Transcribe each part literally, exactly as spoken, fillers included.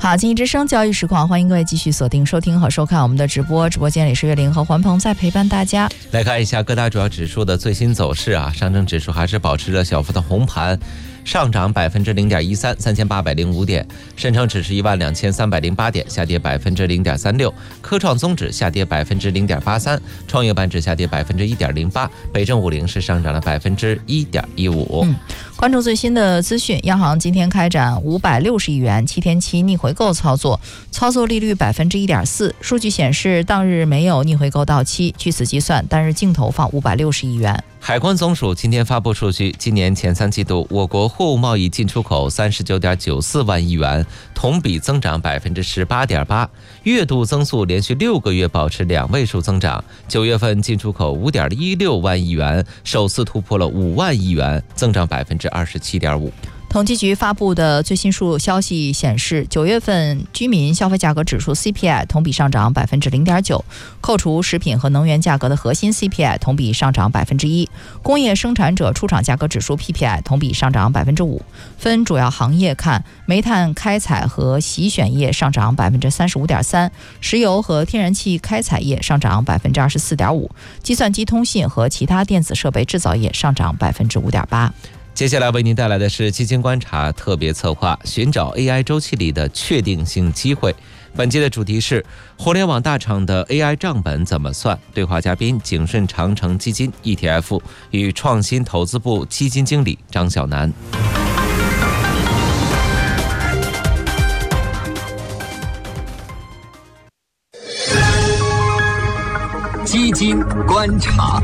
好，经济之声交易实况，欢迎各位继续锁定收听和收看我们的直播。直播间里是岳玲和环鹏在陪伴大家。 来看一下各大主要指数的最新走势啊，上证指数还是保持着小幅的红盘，上涨百分之零点一三，三千八百零五点；深成指是一万两千三百零八点，下跌百分之零点三六；科创综指下跌百分之零点八三，创业板指下跌百分之一点零八，北证五零是上涨了百分之一点一五。 嗯，关注最新的资讯，央行今天开展五百六十亿元七天期逆回购操作，操作利率百分之一点四。数据显示，当日没有逆回购到期，据此计算，单日净投放五百六十亿元。 海关总署今天发布数据，今年前三季度我国货物贸易进出口三十九点九四万亿元，同比增长百分之十八点八，月度增速连续六个月保持两位数增长。九月份进出口五点一六万亿元，首次突破了五万亿元，增长百分之二十七点五。 统计局发布的最新数消息显示，九月份居民消费价格指数 C P I 同比上涨百分之零点九，扣除食品和能源价格的核心 C P I 同比上涨百分之一，工业生产者出厂价格指数 P P I 同比上涨百分之五。分主要行业看，煤炭开采和洗选业上涨百分之三十五点三，石油和天然气开采业上涨百分之二十四点五，计算机通信和其他电子设备制造业上涨百分之五点八。 接下来为您带来的是基金观察特别策划，寻找 A I 周期里的确定性机会。本期的主题是互联网大厂的 A I 账本怎么算？对话嘉宾景顺长城基金 E T F 与创新投资部基金经理张晓楠。 基金观察。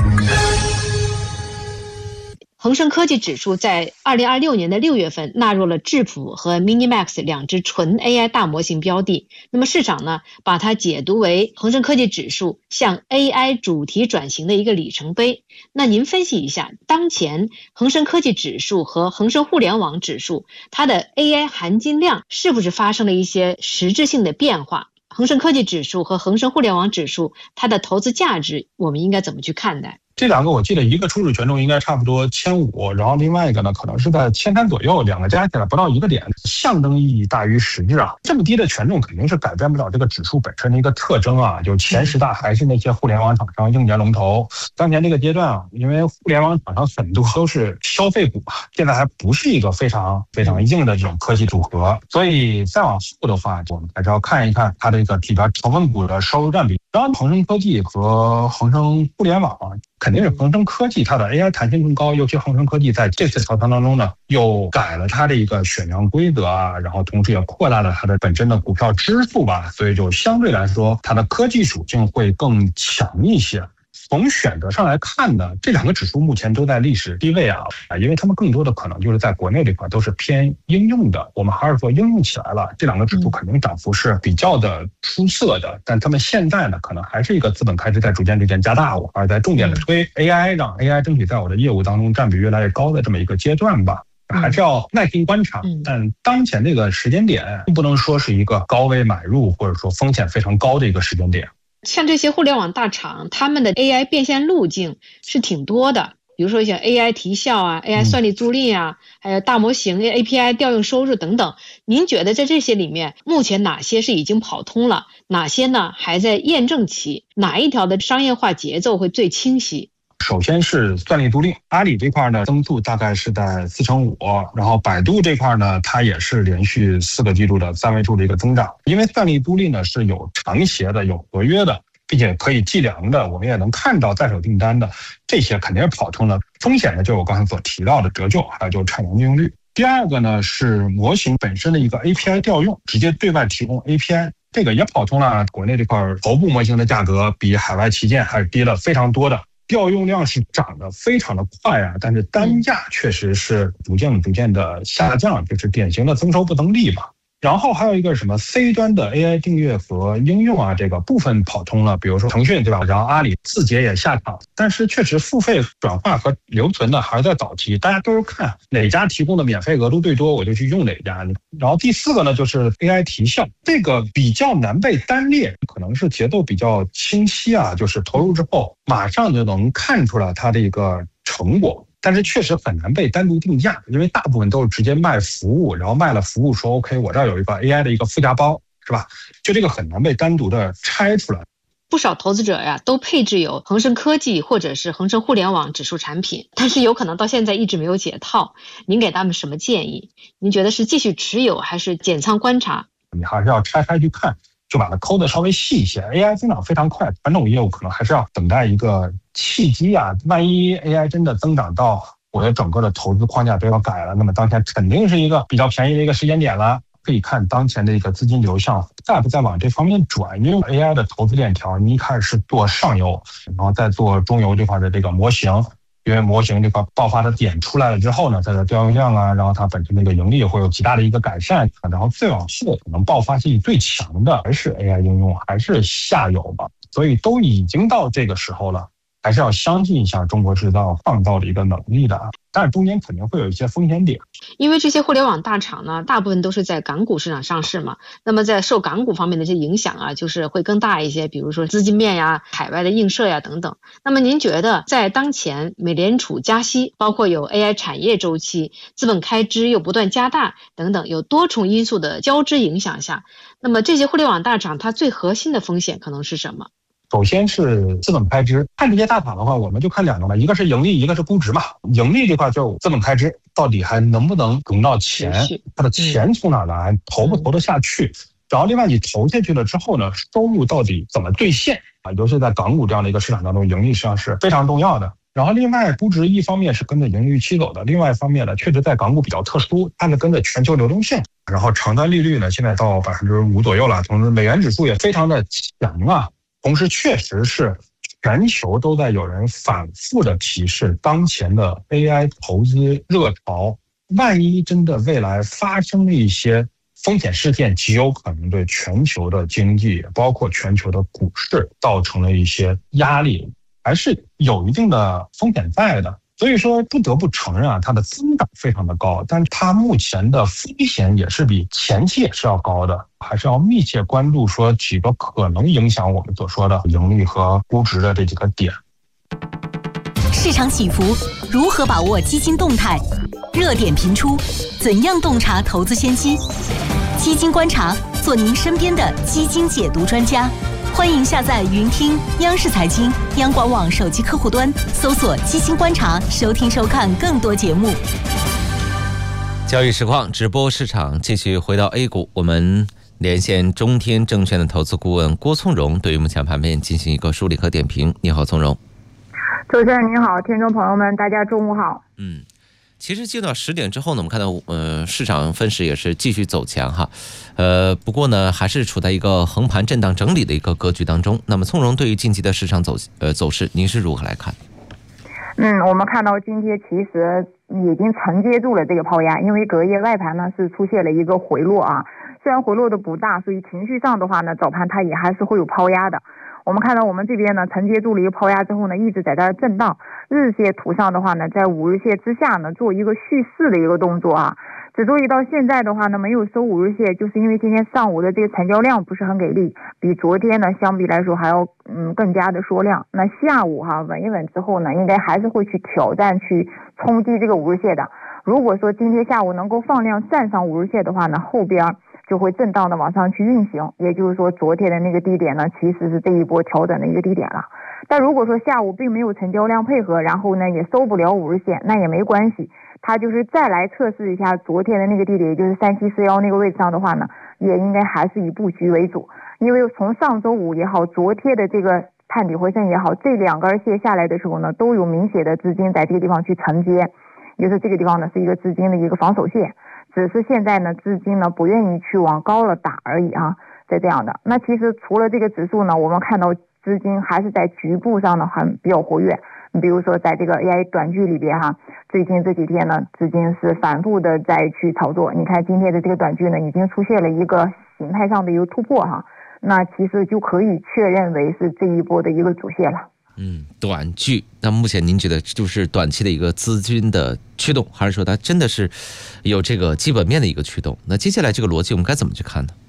恒生科技指数在二零二六年的六月份纳入了智谱和 Minimax 两只纯 A I 大模型标的，那么市场呢把它解读为恒生科技指数向 A I 主题转型的一个里程碑。那您分析一下，当前恒生科技指数和恒生互联网指数它的 A I 含金量是不是发生了一些实质性的变化？恒生科技指数和恒生互联网指数它的投资价值我们应该怎么去看待？ 这两个我记得一个初始权重应该差不多千五，然后另外一个呢可能是在千三左右，两个加起来不到一个点，象征意义大于实质啊。这么低的权重肯定是改变不了这个指数本身的一个特征啊，就前十大还是那些互联网厂商、硬件龙头。当前这个阶段啊，因为互联网厂商很多都是消费股，现在还不是一个非常非常硬的这种科技组合，所以再往后的话，我们还是要看一看它这个里边成分股的收入占比。当然，恒生科技和恒生互联网啊，肯定是恒生科技它的 A I 弹性更高，尤其恒生科技在这次调仓当中呢，又改了它的一个选项规则啊，然后同时也扩大了它的本身的股票支数吧，所以就相对来说它的科技属性会更强一些。从选择上来看呢，这两个指数目前都在历史低位啊，因为他们更多的可能就是在国内这块都是偏应用的。我们还是说应用起来了，这两个指数肯定涨幅是比较的出色的，但他们现在呢，可能还是一个资本开支在逐渐逐渐加大，我还是在重点的推 A I， 让 A I 争取在我的业务当中占比越来越高的这么一个阶段吧。还是要耐心观察，但当前这个时间点不能说是一个高位买入或者说风险非常高的一个时间点。 像这些互联网大厂，他们的 A I 变现路径是挺多的，比如说像 A I 提效啊、A I 算力租赁啊，还有大模型 A P I 调用收入等等。您觉得在这些里面，目前哪些是已经跑通了，哪些呢还在验证期？哪一条的商业化节奏会最清晰？ 首先是算力租赁，阿里这块呢增速大概是在四成五，然后百度这块呢，它也是连续四个季度的三位数的一个增长。因为算力租赁呢是有长协的、有合约的，并且可以计量的，我们也能看到在手订单的，这些肯定是跑通了。风险呢，就是我刚才所提到的折旧，还有就是产能利用率。第二个呢是模型本身的一个 A P I 调用，直接对外提供 A P I。这个也跑通了，国内这块头部模型的价格比海外旗舰还是低了非常多的。调用量是涨得非常的快啊，但是单价确实是逐渐逐渐的下降，就是典型的增收不增利嘛。然后还有一个什么 C 端的 A I 订阅和应用啊，这个部分跑通了，比如说腾讯对吧，然后阿里字节也下场，但是确实付费转化和留存的还是在早期，大家都是看哪家提供的免费额度最多我就去用哪家。然后第四个呢就是 A I 提效，这个比较难被单列，可能是节奏比较清晰啊，就是投入之后马上就能看出来它的一个成果。 但是确实很难被单独定价，因为大部分都是直接卖服务，然后卖了服务说 OK， 我这儿有一个 A I 的一个附加包，是吧？就这个很难被单独的拆出来。 不少投资者呀都配置有恒生科技或者是恒生互联网指数产品，但是有可能到现在一直没有解套。您给他们什么建议？您觉得是继续持有还是减仓观察？ 你还是要拆开去看，就把它抠得稍微细一些。A I 增长非常快，传统业务可能还是要等待一个契机啊。万一 A I 真的增长到我的整个的投资框架都要改了，那么当前肯定是一个比较便宜的一个时间点了。可以看当前的一个资金流向再不再往这方面转，因为 A I 的投资链条，你一开始是做上游，然后再做中游这块的这个模型，因为模型这块爆发的点出来了之后呢，它的调用量啊，然后它本身的一个盈利会有极大的一个改善，然后最往后可能爆发性最强的还是 A I 应用，还是下游吧，所以都已经到这个时候了，还是要相信一下中国制造创造的一个能力的，但是中间肯定会有一些风险点。 因为这些互联网大厂呢，大部分都是在港股市场上市嘛，那么在受港股方面的一些影响啊，就是会更大一些，比如说资金面呀、海外的映射呀等等。那么您觉得在当前美联储加息，包括有 A I 产业周期、资本开支又不断加大等等，有多重因素的交织影响下，那么这些互联网大厂它最核心的风险可能是什么？ 首先是资本开支，看这些大厂的话，我们就看两个嘛，一个是盈利，一个是估值嘛。盈利这块就资本开支到底还能不能融到钱，它的钱从哪来，投不投得下去。然后另外你投下去了之后呢，收入到底怎么兑现啊？尤其在港股这样的一个市场当中，盈利实际上是非常重要的。然后另外估值一方面是跟着盈利预期走的，另外一方面呢，确实在港股比较特殊，它是跟着全球流动性。然后长端利率呢，现在到百分之五左右了，同时美元指数也非常的强啊。同时确实是全球都在有人反复的提示，当前的 A I 投资热潮，万一真的未来发生了一些风险事件，极有可能对全球的经济，包括全球的股市造成了一些压力，还是有一定的风险在的。所以说不得不承认啊，它的增长非常的高，但它目前的风险也是比前期也是要高的，还是要密切关注说几个可能影响我们所说的盈利和估值的这几个点。 市场起伏，如何把握基金动态？热点频出，怎样洞察投资先机？基金观察，做您身边的基金解读专家。欢迎下载云听央视财经、央广网手机客户端，搜索基金观察，收听收看更多节目。 交易实况直播市场继续回到 A 股，我们连线中天证券的投资顾问郭从容，对于目前盘面进行一个梳理和点评。你好，从容。 主持人您好，听众朋友们，大家中午好。 嗯。其实进到十点之后呢，我们看到呃市场分时也是继续走强哈，呃不过呢还是处在一个横盘震荡整理的一个格局当中。那么从容对于近期的市场走呃走势，您是如何来看？ 嗯，我们看到今天其实已经承接住了这个抛压，因为隔夜外盘呢是出现了一个回落啊，虽然回落的不大，所以情绪上的话呢，早盘它也还是会有抛压的。我们看到我们这边呢承接住了一个抛压之后呢，一直在这儿震荡。日线图上的话呢，在五日线之下呢做一个蓄势的一个动作啊。只注意到现在的话呢，没有收五日线，就是因为今天上午的这个成交量不是很给力，比昨天呢相比来说还要嗯更加的缩量。那下午哈稳一稳之后呢，应该还是会去挑战去冲击这个五日线的。如果说今天下午能够放量站上五日线的话呢，后边就会震荡的往上去运行，也就是说昨天的那个低点呢，其实是这一波调整的一个低点了。但如果说下午并没有成交量配合，然后呢也收不了五日线，那也没关系，它就是再来测试一下昨天的那个低点，也就是三七四幺那个位置上的话呢，也应该还是以布局为主。因为从上周五也好，昨天的这个探底回升也好，这两根线下来的时候呢，都有明显的资金在这个地方去承接，也就是这个地方呢是一个资金的一个防守线。只是现在呢，资金呢不愿意去往高了打而已啊，在这样的。那其实除了这个指数呢，我们看到资金还是在局部上呢很比较活跃。你比如说在这个 A I 短剧里边哈，最近这几天呢，资金是反复的在去操作。你看今天的这个短剧呢，已经出现了一个形态上的一个突破哈，那其实就可以确认为是这一波的一个主线了。 嗯，短剧，那目前您觉得就是短期的一个资金的驱动，还是说它真的是有这个基本面的一个驱动？那接下来这个逻辑我们该怎么去看呢？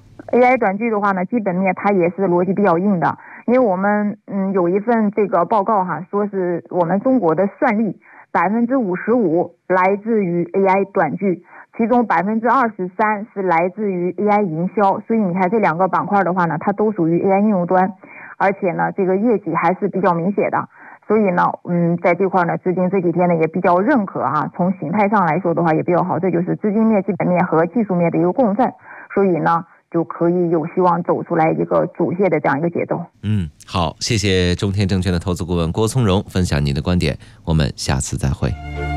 A I 短剧的话呢，基本面它也是逻辑比较硬的，因为我们嗯有一份这个报告哈，说是我们中国的算力百分之五十五来自于 A I 短剧，其中百分之二十三是来自于 A I 营销。所以你看这两个板块的话呢，它都属于 A I 应用端，而且呢这个业绩还是比较明显的。所以呢，嗯，在这块呢，资金这几天呢也比较认可啊。从形态上来说的话也比较好，这就是资金面、基本面和技术面的一个共振。所以呢，就可以有希望走出来一个主线的这样一个节奏。 嗯，好，谢谢中天证券的投资顾问郭从容分享您的观点，我们下次再会。